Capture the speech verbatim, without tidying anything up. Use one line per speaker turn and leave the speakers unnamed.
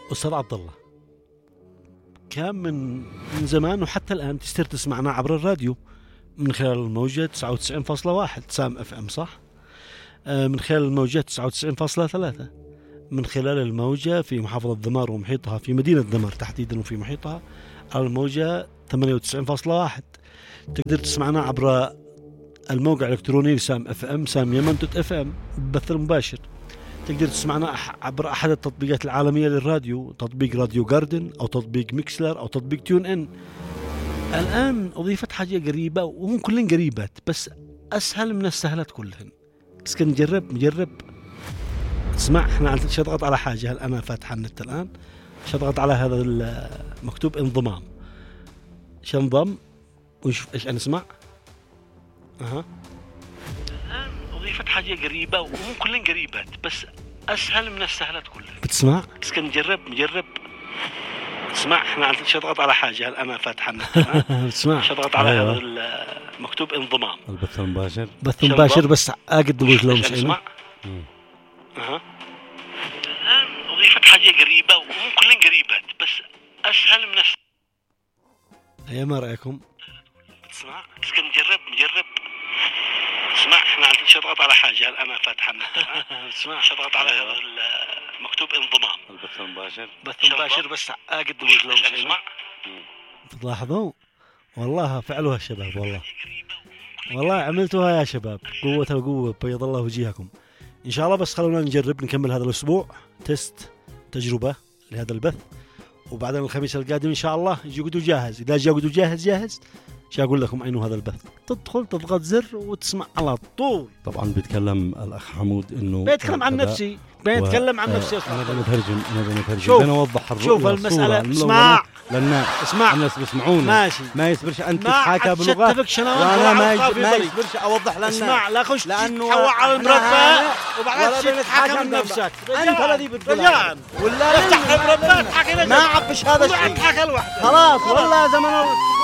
أستاذ عبد الله كان من من زمان وحتى الآن تستر تسمعنا عبر الراديو من خلال الموجة تسعة وتسعين فاصلة واحد سام اف ام، صح؟ آه من خلال الموجة تسعة وتسعين فاصلة ثلاثة، من خلال الموجة في محافظة ذمار ومحيطها، في مدينة ذمار تحديدا وفي محيطها، على الموجة ثمانية وتسعين فاصلة واحد. تقدر تسمعنا عبر الموقع الإلكتروني لسام اف ام، سام يمن دوت اف ام، بث المباشر. تقدر تسمعنا عبر أحد التطبيقات العالمية للراديو، تطبيق راديو جاردن أو تطبيق ميكسلر أو تطبيق تيون إن. الآن أضيفت حاجة قريبة وهم كلهم قريبات بس أسهل من السهلات كلهن، بس كن نجرب نجرب اسمع. احنا شضغط على حاجة، هل أنا فاتح النت الآن، شضغط على هذا المكتوب انضمام، شنضم ونشوف إيش نسمع. أها الآن أضيفت حاجة قريبة وهم كلهم قريبات بس أسهل من السهلات كلها. بتسمع؟ بس كن نجرب نجرب اسمع. احنا شضغط على حاجة، هل أنا فاتح النت الآن بتسمع؟ شضغط على هذا المكتوب انضمام،
البث المباشر،
بث مباشر بس أقد وش لو مش
اسمع.
أها الآن أضيفت حاجة قريبة وهم كلهم قريبات بس أسهل من الس... هيا ما رأيكم؟ بتسمع؟ بس كن نجرب نجرب اسمع. احنا شضغط على حاجة، هل أنا فاتح النت بتسمع؟ شضغط على هذا المكتوب انضمام،
البث المباشر،
بث مباشر بس أقد وش لو مش اسمع. تلاحظوا والله فعلوها الشباب، والله والله عملتوها يا شباب، قوة القوة بيض الله وجيهكم إن شاء الله. بس خلونا نجرب نكمل هذا الأسبوع تست تجربة لهذا البث، وبعدين الخميس القادم إن شاء الله يجي قدو جاهز. إذا جاء قدو جاهز جاهز شو أقول لكم أينه هذا البث، تدخل تضغط زر وتسمع على طول.
طبعا بيتكلم الأخ حمود إنه
بيتكلم عن نفسي، بيتكلم عن نفسي.
أنا بنترجم أنا بنترجم
شوف
أنا أوضح الرؤية،
شوف المسألة. اسمع
للناس،
اسمع
الناس بيسمعونا
ماشي،
ما يصبرش أنت تحاكى بلغة
وأنا
ما ما يصبرش أوضح للناس.
اسمع لا خش
لأنه
تحوى على المربى وبعدين تتحكى من نفسك.
أنت الذي
رجال
ولا
افتح المربى تحكي
ما عبش هذا الشيء
تحكي لوحدك
خلاص والله زمن